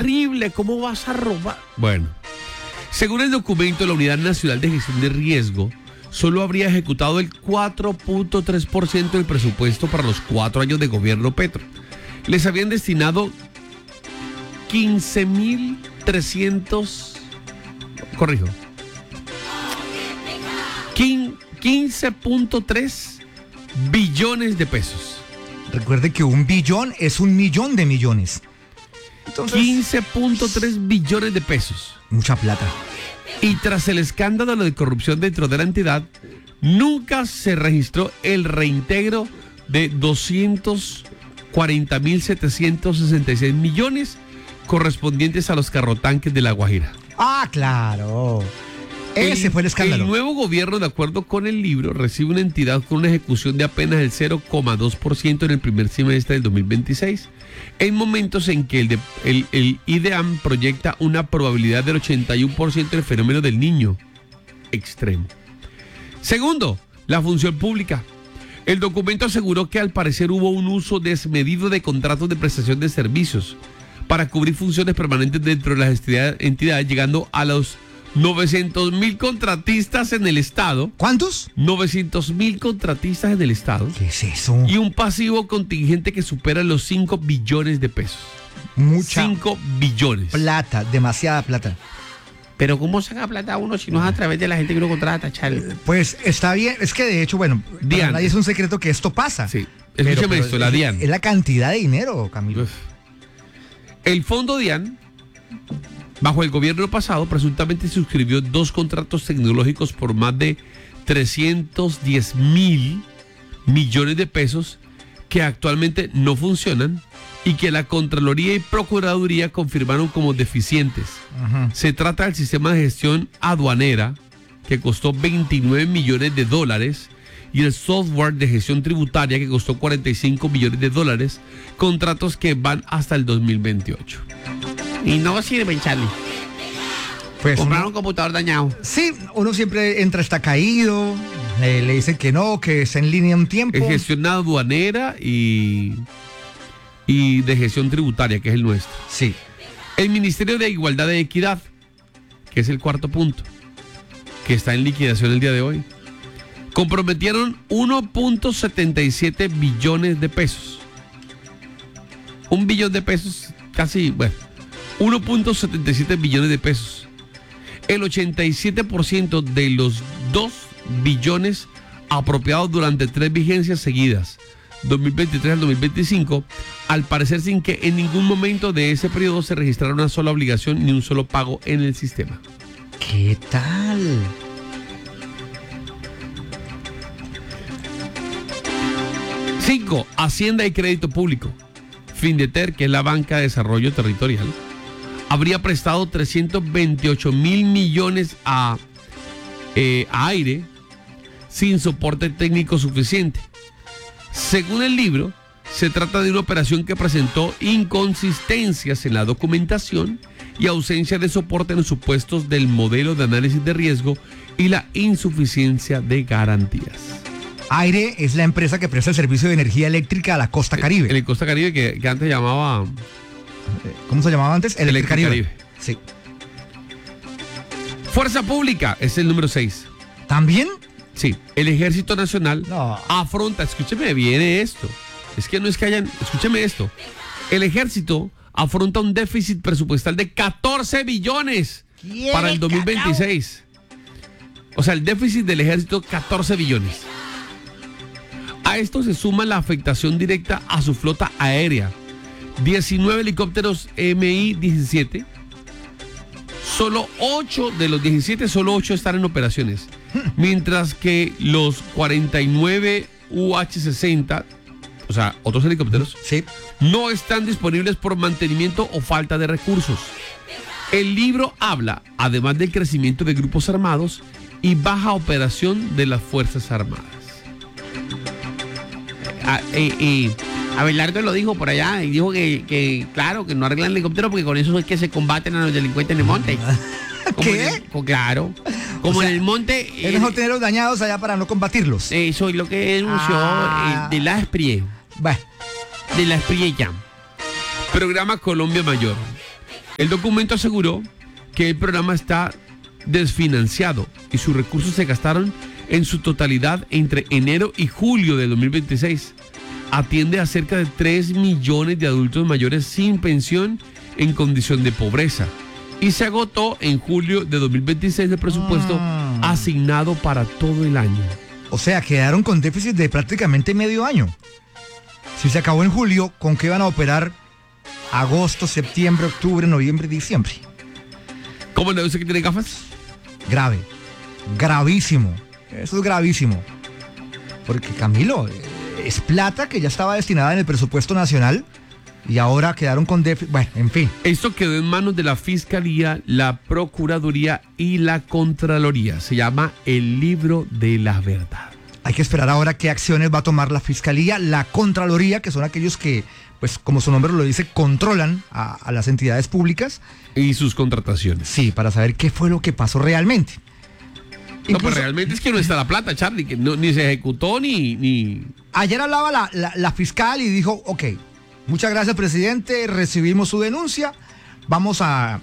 terrible, ¿cómo vas a robar? Bueno, según el documento de la Unidad Nacional de Gestión de Riesgo, solo habría ejecutado el 4.3% del presupuesto para los 4 años de gobierno Petro. Les habían destinado 15.3 billones de pesos. Recuerde que 1 billón es 1 millón de millones. Entonces, 15.3 billones de pesos. mucha plata. Y tras el escándalo de corrupción dentro de la entidad, nunca se registró el reintegro de 240.766 millones correspondientes a los carrotanques de La Guajira. Ah, claro. Ese fue el escándalo. El nuevo gobierno, de acuerdo con el libro, recibe una entidad con una ejecución de apenas el 0,2% en el primer semestre del 2026, en momentos en que el IDEAM proyecta una probabilidad del 81% del fenómeno del niño extremo. Segundo, la función pública. El documento aseguró que al parecer hubo un uso desmedido de contratos de prestación de servicios para cubrir funciones permanentes dentro de las entidades, llegando a los 900.000 contratistas en el Estado. ¿Cuántos? 900.000 contratistas en el Estado. ¿Qué es eso? Y un pasivo contingente que supera los 5 billones de pesos. Mucha 5 billones. plata, demasiada plata. Pero ¿cómo saca plata uno si no es a través de la gente que uno contrata, Charlie? Pues está bien, es que de hecho, bueno, para Dian. nadie es un secreto que esto pasa. Sí, escúchame esto, la DIAN. Es la cantidad de dinero, Camilo. Uf. El fondo DIAN, bajo el gobierno pasado, presuntamente suscribió 2 contratos tecnológicos por más de 310.000 millones de pesos que actualmente no funcionan y que la Contraloría y Procuraduría confirmaron como deficientes. Ajá. Se trata del sistema de gestión aduanera, que costó 29 millones de dólares, y el software de gestión tributaria, que costó 45 millones de dólares, contratos que van hasta el 2028. Y no sirven, Charlie. Pues Compraron un computador dañado. sí, uno siempre entra, está caído, le dicen que no, que es en línea un tiempo. Es gestión aduanera y de gestión tributaria, que es el nuestro. Sí. El Ministerio de Igualdad y Equidad, que es el cuarto punto, que está en liquidación el día de hoy, comprometieron 1.77 billones de pesos. 1 billón de pesos, casi, bueno, 1.77 billones de pesos. El 87% de los 2 billones apropiados durante 3 vigencias seguidas, 2023 al 2025, al parecer sin que en ningún momento de ese periodo se registrara una sola obligación ni un solo pago en el sistema. ¿Qué tal? Cinco, Hacienda y Crédito Público. Findeter, que es la banca de desarrollo territorial, habría prestado 328.000 millones a Aire sin soporte técnico suficiente. Según el libro, se trata de una operación que presentó inconsistencias en la documentación y ausencia de soporte en los supuestos del modelo de análisis de riesgo y la insuficiencia de garantías. Aire es la empresa que presta el servicio de energía eléctrica a la costa Caribe. En el Costa Caribe, que antes llamaba ¿Cómo se llamaba antes? Electricaribe. Sí. Fuerza Pública, es el número 6. ¿También? Sí, el Ejército Nacional No. afronta, escúcheme bien esto, es que no es que hayan, escúcheme esto, el Ejército afronta un déficit presupuestal de 14 billones para el 2026. O sea, el déficit del Ejército, 14 billones. A esto se suma la afectación directa a su flota aérea. 19 helicópteros Mi-17. Solo 8 de los 17, solo 8 están en operaciones. Mientras que los 49 UH-60, o sea, otros helicópteros, Sí. no están disponibles por mantenimiento o falta de recursos. El libro habla, además del crecimiento de grupos armados y baja operación de las Fuerzas Armadas. Abelardo lo dijo por allá y dijo que claro, que no arreglan helicópteros porque con eso es que se combaten a los delincuentes en el monte. ¿Qué? Claro. Como O sea, en el monte. Es mejor tenerlos dañados allá para no combatirlos. Eso es lo que denunció de la Bueno, de la Espriella. Programa Colombia Mayor. El documento aseguró que el programa está desfinanciado y sus recursos se gastaron en su totalidad entre enero y julio de 2026. Atiende a cerca de 3 millones de adultos mayores sin pensión en condición de pobreza y se agotó en julio de 2026 el presupuesto asignado para todo el año. O sea, quedaron con déficit de prácticamente medio año. Si se acabó en julio, ¿con qué van a operar agosto, septiembre, octubre, noviembre, diciembre? ¿Cómo le dice que tiene gafas? Grave, gravísimo. Eso es gravísimo. Porque Camilo, es plata que ya estaba destinada en el presupuesto nacional y ahora quedaron con déficit. Bueno, en fin. Esto quedó en manos de la Fiscalía, la Procuraduría y la Contraloría. Se llama el libro de la verdad. Hay que esperar ahora qué acciones va a tomar la Fiscalía, la Contraloría, que son aquellos que, pues como su nombre lo dice, controlan a las entidades públicas. Y sus contrataciones. Sí, para saber qué fue lo que pasó realmente. No, pues realmente es que no está la plata, Charlie, que no, ni se ejecutó ni... Ayer hablaba la fiscal y dijo, ok, muchas gracias, presidente, recibimos su denuncia, vamos a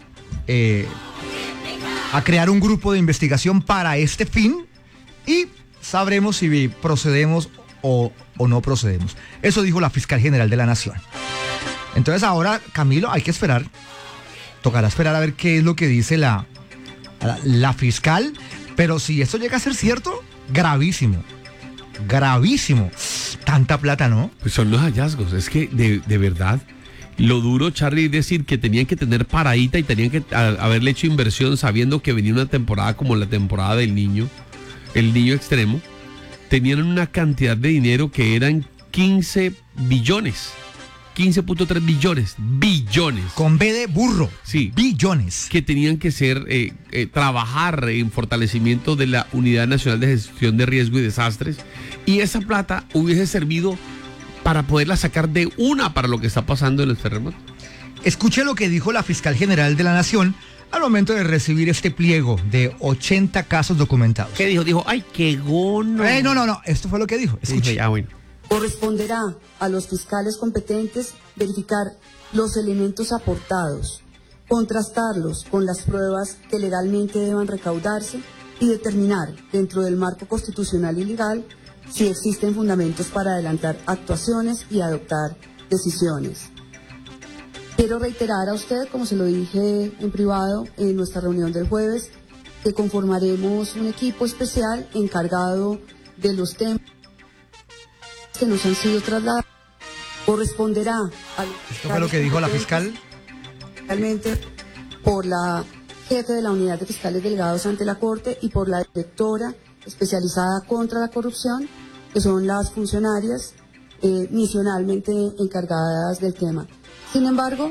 crear un grupo de investigación para este fin y sabremos si procedemos o no procedemos. Eso dijo la fiscal general de la Nación. Entonces ahora, Camilo, hay que esperar, tocará esperar a ver qué es lo que dice la fiscal. Pero si esto llega a ser cierto, gravísimo. Gravísimo. Tanta plata, ¿no? Pues son los hallazgos. Es que de verdad, lo duro, Charlie, es decir que tenían que tener paradita y tenían que haberle hecho inversión sabiendo que venía una temporada como la temporada del niño, el niño extremo. Tenían una cantidad de dinero que eran 15 billones. 15.3 billones. Con B de burro. Sí. Billones. Que tenían que ser, trabajar en fortalecimiento de la Unidad Nacional de Gestión de Riesgo y Desastres. Y esa plata hubiese servido para poderla sacar de una para lo que está pasando en el terremoto. Escuche lo que dijo la fiscal general de la Nación al momento de recibir este pliego de 80 casos documentados. ¿Qué dijo? Dijo, ay, qué gono. No. Esto fue lo que dijo. Escuche. Dije, bueno. Corresponderá a los fiscales competentes verificar los elementos aportados, contrastarlos con las pruebas que legalmente deban recaudarse y determinar, dentro del marco constitucional y legal, si existen fundamentos para adelantar actuaciones y adoptar decisiones. Quiero reiterar a usted, como se lo dije en privado en nuestra reunión del jueves, que conformaremos un equipo especial encargado de los temas que nos han sido trasladados. Corresponderá a esto fue lo que dijo la fiscal, realmente por la jefe de la unidad de fiscales delegados ante la Corte y por la directora especializada contra la corrupción, que son las funcionarias misionalmente encargadas del tema. Sin embargo,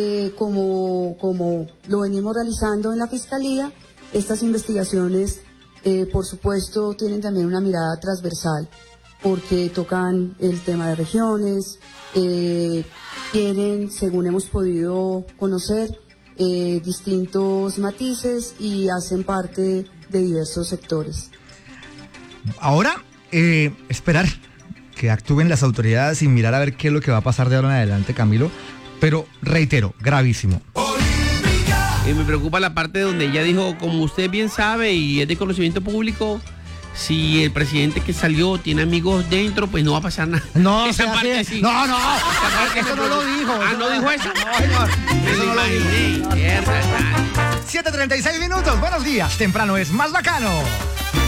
como lo venimos realizando en la Fiscalía, estas investigaciones, por supuesto, tienen también una mirada transversal, porque tocan el tema de regiones, tienen, según hemos podido conocer, distintos matices y hacen parte de diversos sectores. Ahora, esperar que actúen las autoridades y mirar a ver qué es lo que va a pasar de ahora en adelante, Camilo. Pero, reitero, gravísimo. Y me preocupa la parte donde ella dijo, como usted bien sabe y es de conocimiento público, si el presidente que salió tiene amigos dentro, pues no va a pasar nada. No, esa parte sí. No, eso no lo dijo. ¿No dijo eso? No, señor. Eso no lo dijo. 7:36 minutos, buenos días. Temprano es más bacano.